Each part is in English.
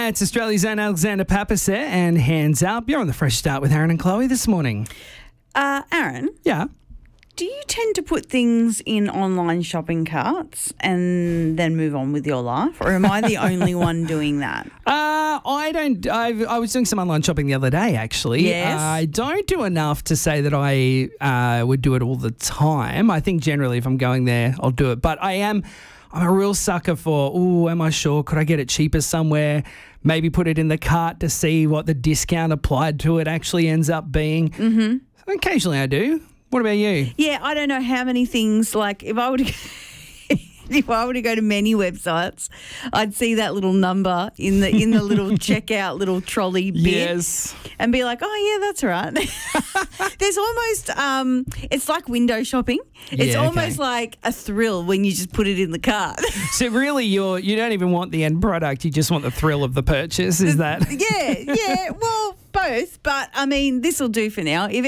It's Australia's own Alexander Pappas and Hands Up. You're on the Fresh Start with Aaron and Chloe this morning. Aaron, Yeah. do you tend to put things in online shopping carts and then move on with your life? Or am I the only one doing that? I don't. I was doing some online shopping the other day, actually. Yes. I don't do enough to say that I would do it all the time. I think generally if I'm going there, I'll do it. But I'm a real sucker for, am I sure? Could I get it cheaper somewhere? Maybe put it in the cart to see what the discount applied to it actually ends up being. Mm-hmm. So occasionally I do. What about you? Yeah, I don't know how many things, like if I were to go to many websites, I'd see that little number in the little checkout little trolley bit. Yes. And be like, oh yeah, that's right. There's almost it's like window shopping. It's Yeah, okay. almost like a thrill when you just put it in the cart. So really you don't even want the end product, you just want the thrill of the purchase, is that? Yeah. Well, both, but I mean, this will do for now. If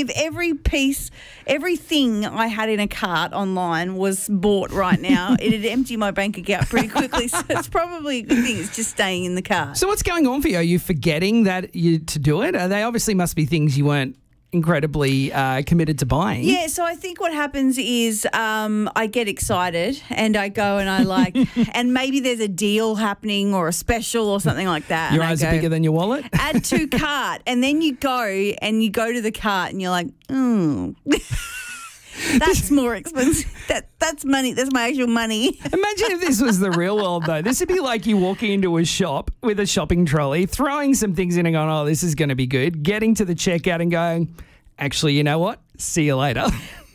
everything I had in a cart online was bought right now, it'd empty my bank account pretty quickly. So it's probably a good thing. It's just staying in the cart. So what's going on for you? Are you forgetting that to do it? They obviously must be things you weren't incredibly committed to buying. Yeah, so I think what happens is I get excited and I go and I like, and maybe there's a deal happening or a special or something like that. Your and eyes I are go, bigger than your wallet? add to cart, and then you go to the cart and you're like, that's more expensive. That's money. That's my actual money. Imagine if this was the real world, though. This would be like you walking into a shop with a shopping trolley, throwing some things in and going, oh, this is going to be good, getting to the checkout and going, actually, you know what? See you later.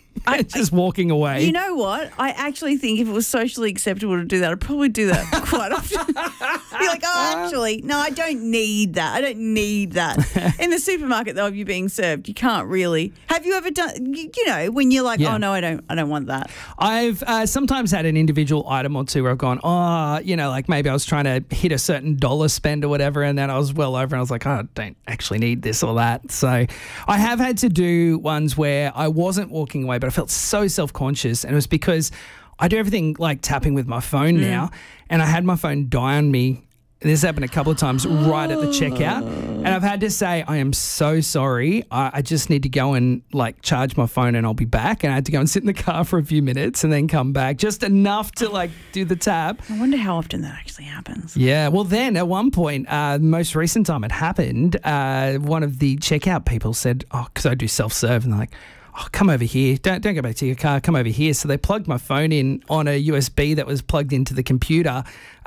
Just walking away. You know what? I actually think if it was socially acceptable to do that, I'd probably do that quite often. Be like, actually, no, I don't need that. I don't need that. In the supermarket, though, if you're being served, you can't really. Have you ever done, when you're like, Yeah. oh, no, I don't want that. I've sometimes had an individual item or two where I've gone, like maybe I was trying to hit a certain dollar spend or whatever, and then I was well over and I was like, I don't actually need this or that. So I have had to do ones where I wasn't walking away, but I felt so self-conscious, and it was because I do everything like tapping with my phone now, and I had my phone die on me. This happened a couple of times right at the checkout, and I've had to say, I am so sorry. I just need to go and like charge my phone and I'll be back. And I had to go and sit in the car for a few minutes and then come back, just enough to like do the tap. I wonder how often that actually happens. Yeah, well then at one point, the most recent time it happened, one of the checkout people said, because I do self-serve, and they're like, come over here. Don't go back to your car. Come over here. So they plugged my phone in on a USB that was plugged into the computer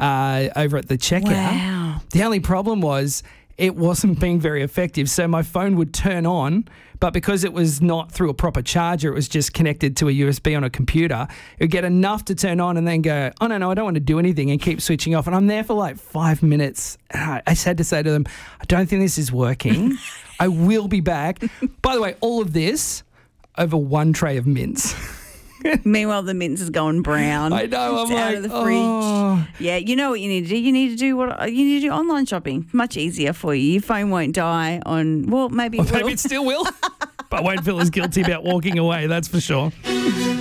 over at the checkout. Wow. The only problem was it wasn't being very effective. So my phone would turn on, but because it was not through a proper charger, it was just connected to a USB on a computer, it would get enough to turn on and then go, oh, no, I don't want to do anything, and keep switching off. And I'm there for like 5 minutes. I just had to say to them, I don't think this is working. I will be back. By the way, all of this over one tray of mints. Meanwhile, the mince is going brown. I know. It's I'm out like, of the fridge. Yeah, you know what you need to do? You need to do online shopping. Much easier for you. Your phone won't die on, maybe it will. Maybe it still will. But I won't feel as guilty about walking away, that's for sure.